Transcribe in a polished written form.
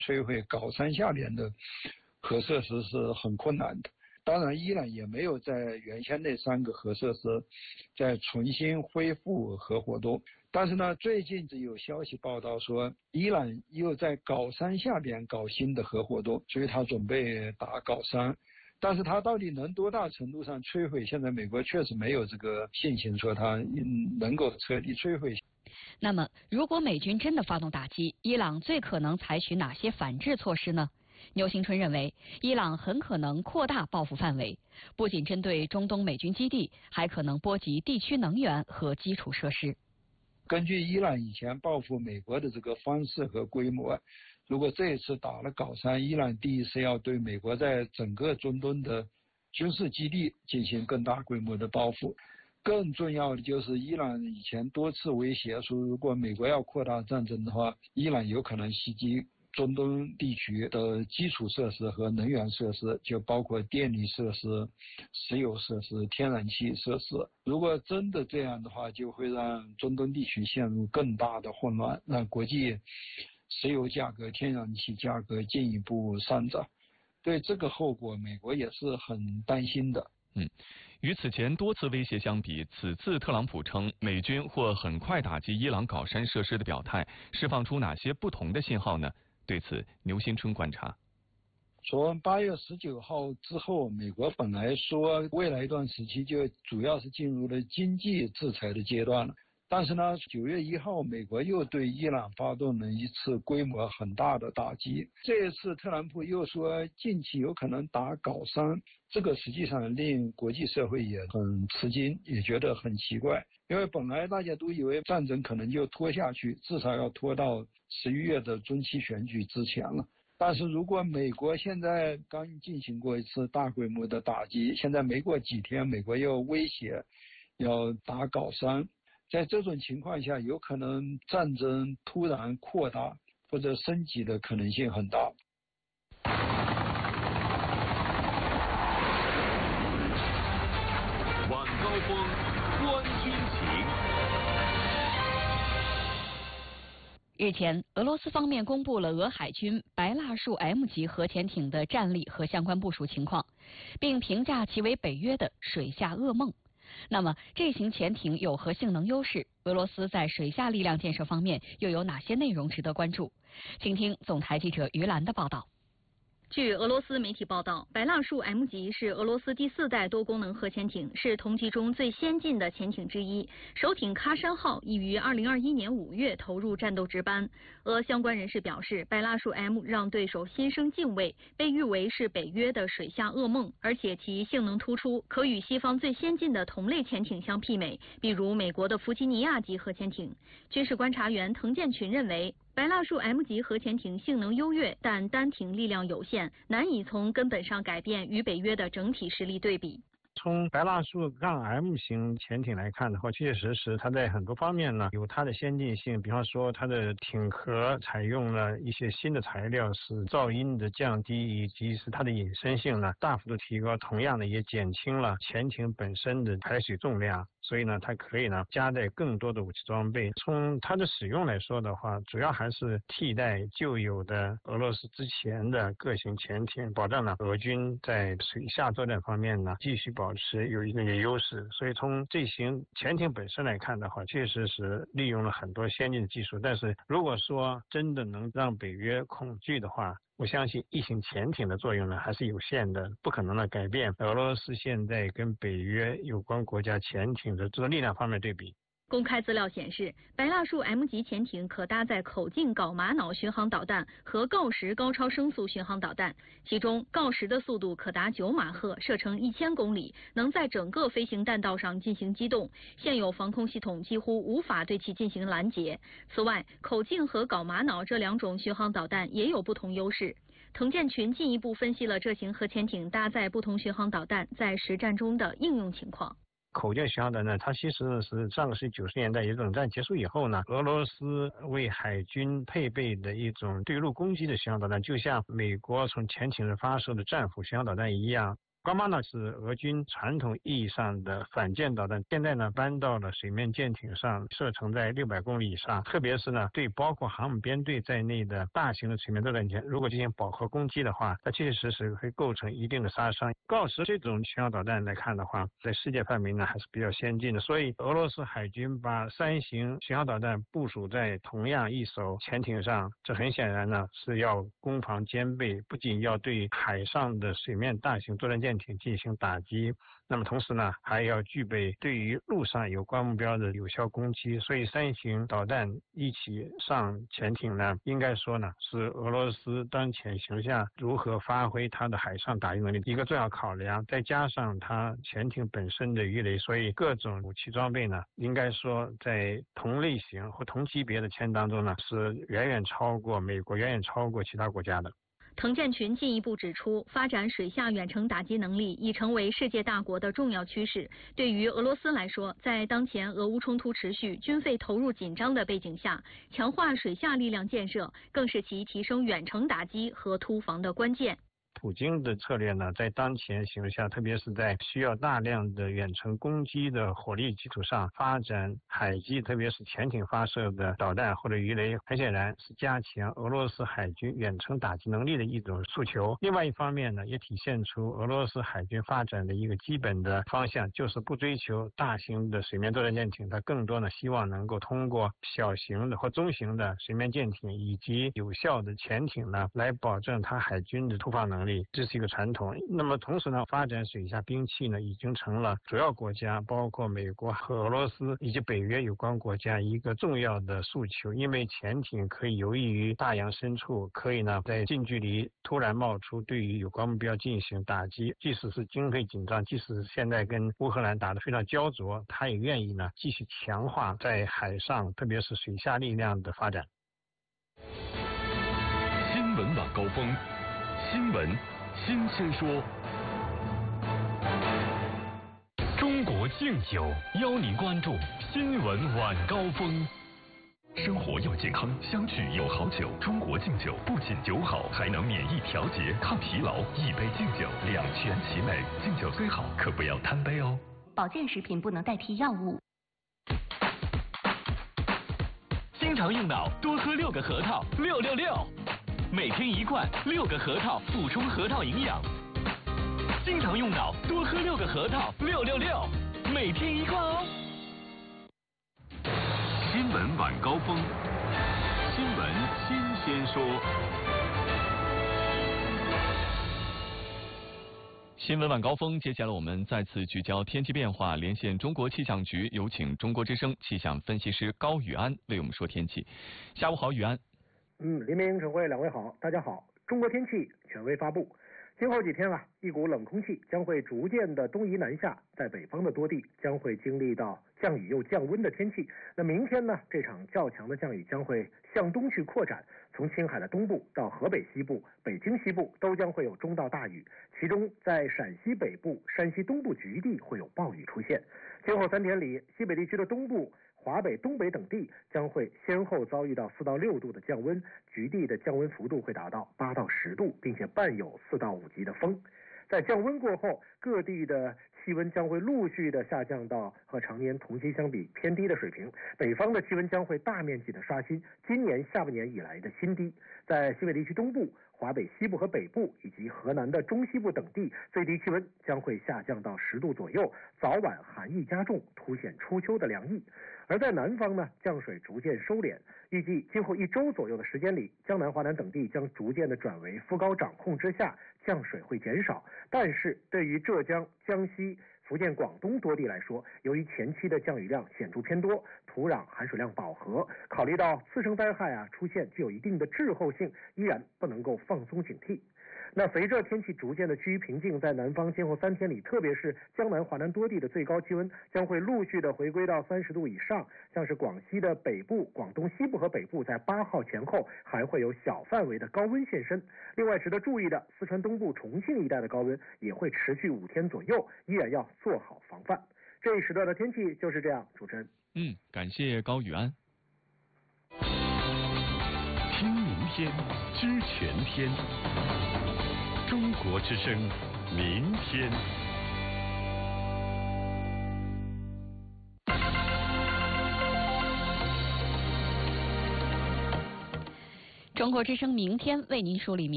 摧毁高山下面的核设施是很困难的。当然，伊朗也没有在原先那3个核设施再重新恢复核活动。但是呢，最近有消息报道说，伊朗又在高山下边搞新的核活动，所以他准备打高山。但是他到底能多大程度上摧毁？现在美国确实没有这个信心说他能够彻底摧毁。 那么，如果美军真的发动打击，伊朗最可能采取哪些反制措施呢？牛兴春认为，伊朗很可能扩大报复范围，不仅针对中东美军基地，还可能波及地区能源和基础设施。 根据伊朗以前报复美国的这个方式和规模，如果这一次打了高山，伊朗第一是要对美国在整个中东的军事基地进行更大规模的报复。更重要的就是伊朗以前多次威胁说，如果美国要扩大战争的话，伊朗有可能袭击中东地区的基础设施和能源设施，就包括电力设施、石油设施、天然气设施。如果真的这样的话，就会让中东地区陷入更大的混乱，让国际石油价格、天然气价格进一步上涨。对这个后果，美国也是很担心的。 与此前多次威胁相比，此次特朗普称美军或很快打击伊朗高山设施的表态，释放出哪些不同的信号呢？对此，牛兴春观察。 从8月19号之后，美国本来说未来一段时期就主要是进入了经济制裁的阶段了。但是呢，9月1号，美国又对伊朗发动了一次规模很大的打击。这一次，特朗普又说近期有可能打高山，这个实际上令国际社会也很吃惊，也觉得很奇怪。因为本来大家都以为战争可能就拖下去，至少要拖到11月的中期选举之前了。但是如果美国现在刚进行过一次大规模的打击，现在没过几天，美国又威胁要打高山。在这种情况下，有可能战争突然扩大或者升级的可能性很大。 晚高峰，观军情。 日前，俄罗斯方面公布了俄海军白蜡树 M 级核潜艇的战力和相关部署情况，并评价其为北约的水下噩梦。那么，这型潜艇有何性能优势？俄罗斯在水下力量建设方面又有哪些内容值得关注？请听总台记者于兰的报道。 据俄罗斯媒体报道，白蜡树 M 级是俄罗斯第4代多功能核潜艇，是同级中最先进的潜艇之一。首艇喀山号已于2021年5月投入战斗值班。俄相关人士表示，白蜡树 M 让对手心生敬畏，被誉为是北约的水下噩梦，而且其性能突出，可与西方最先进的同类潜艇相媲美，比如美国的弗吉尼亚级核潜艇。军事观察员滕建群认为，白蜡树 M 级核潜艇性能优越，但单艇力量有限，难以从根本上改变与北约的整体实力对比。 从白蜡树杠 M 型潜艇来看的话，确实是它在很多方面呢有它的先进性，比方说它的艇壳采用了一些新的材料，使噪音的降低以及是它的隐身性呢大幅度提高，同样的也减轻了潜艇本身的排水重量。所以呢，它可以呢加载更多的武器装备。从它的使用来说的话，主要还是替代旧有的俄罗斯之前的各型潜艇，保障了俄军在水下作战方面呢继续保持有一定的优势。所以从这型潜艇本身来看的话，确实是利用了很多先进的技术。但是如果说真的能让北约恐惧的话，我相信一型潜艇的作用呢还是有限的，不可能的改变俄罗斯现在跟北约有关国家潜艇的这个力量方面对比。 公开资料显示，白蜡树 M 级潜艇可搭载口径镐玛瑙巡航导弹和锆石高超声速巡航导弹，其中锆石的速度可达9马赫，射程1000公里，能在整个飞行弹道上进行机动，现有防空系统几乎无法对其进行拦截。此外，口径和镐玛瑙这2种巡航导弹也有不同优势。滕建群进一步分析了这型核潜艇搭载不同巡航导弹在实战中的应用情况。 口径巡航导弹，它其实是上个世纪90年代，也冷战结束以后呢，俄罗斯为海军配备的一种对陆攻击的巡航导弹，就像美国从潜艇上发射的战斧巡航导弹一样。 高马呢是俄军传统意义上的反舰导弹，现在呢搬到了水面舰艇上，射程在600公里以上。特别是呢对包括航母编队在内的大型的水面作战舰，如果进行饱和攻击的话，它确确实实会构成一定的杀伤。锆石这种巡航导弹来看的话，在世界范围呢还是比较先进的，所以俄罗斯海军把3型巡航导弹部署在同样一艘潜艇上，这很显然呢是要攻防兼备，不仅要对海上的水面大型作战舰艇进行打击，那么同时呢还要具备对于陆上有关目标的有效攻击。所以3型导弹一起上潜艇呢，应该说呢是俄罗斯当前形势下如何发挥它的海上打击能力一个重要考量，再加上它潜艇本身的鱼雷，所以各种武器装备呢，应该说在同类型或同级别的潜当中呢，是远远超过美国，远远超过其他国家的。 滕建群进一步指出，发展水下远程打击能力已成为世界大国的重要趋势。对于俄罗斯来说，在当前俄乌冲突持续、军费投入紧张的背景下，强化水下力量建设更是其提升远程打击和突防的关键。 普京的策略呢，在当前形势下，特别是在需要大量的远程攻击的火力基础上，发展海基，特别是潜艇发射的导弹或者鱼雷，很显然是加强俄罗斯海军远程打击能力的一种诉求。另外一方面呢，也体现出俄罗斯海军发展的一个基本的方向，就是不追求大型的水面作战舰艇，它更多呢希望能够通过小型的或中型的水面舰艇以及有效的潜艇呢，来保证它海军的突防能力。这是一个传统。那么同时呢，发展水下兵器呢，已经成了主要国家，包括美国和俄罗斯以及北约有关国家一个重要的诉求。因为潜艇可以游弋于大洋深处，可以呢在近距离突然冒出，对于有关目标进行打击。即使是经费紧张，即使是现在跟乌克兰打得非常焦灼，他也愿意呢继续强化在海上，特别是水下力量的发展。 新闻晚高峰，新闻新鲜说。中国敬酒邀您关注新闻晚高峰。生活要健康，相聚有好酒。中国敬酒不仅酒好，还能免疫调节、抗疲劳。一杯敬酒，两全其美。敬酒最好，可不要贪杯哦。 保健食品不能代替药物。 经常用脑，多喝6个核桃，666。每天1罐，6个核桃，补充核桃营养。经常用脑，多喝6个核桃，666。每天1罐哦。 新闻晚高峰，新闻新鲜说。 新闻晚高峰，接下来我们再次聚焦天气变化，连线中国气象局，有请中国之声气象分析师高宇安为我们说天气。下午好，宇安。 黎明、陈辉两位好，大家好。中国天气权威发布，今后几天一股冷空气将会逐渐的东移南下，在北方的多地将会经历到降雨又降温的天气。那明天呢，这场较强的降雨将会向东去扩展，从青海的东部到河北西部、北京西部都将会有中到大雨，其中在陕西北部、山西东部局地会有暴雨出现。今后3天里，西北地区的东部、华北、东北等地将会先后遭遇到4到6度的降温，局地的降温幅度会达到8到10度，并且伴有4到5级的风。在降温过后，各地的气温将会陆续的下降到和常年同期相比偏低的水平，北方的气温将会大面积的刷新今年下半年以来的新低。在西北地区东部、华北西部和北部以及河南的中西部等地，最低气温将会下降到10度左右，早晚寒意加重，凸显初秋的凉意。而在南方呢，降水逐渐收敛，预计今后1周左右的时间里，江南、华南等地将逐渐的转为副高掌控之下，降水会减少。但是对于浙江、江西、福建、广东多地来说，由于前期的降雨量显著偏多，土壤含水量饱和，考虑到次生灾害出现具有一定的滞后性，依然不能够放松警惕。那随着天气逐渐的趋于平静，在南方今后3天里，特别是江南、华南多地的最高气温将会陆续的回归到30度以上，像是广西的北部、广东西部和北部在8号前后还会有小范围的高温现身。另外值得注意的，四川东部、重庆一带的高温也会持续5天左右，依然要做好防范。这一时段的天气就是这样，主持人。 感谢高宇安。 听明天，知全天。中国之声明天。 中国之声明天为您梳理